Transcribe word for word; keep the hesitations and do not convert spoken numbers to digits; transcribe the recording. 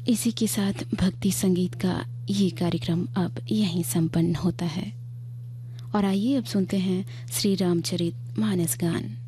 इसी के साथ भक्ति संगीत का ये कार्यक्रम अब यहीं संपन्न होता है। और आइए अब सुनते हैं श्री रामचरित मानस गान।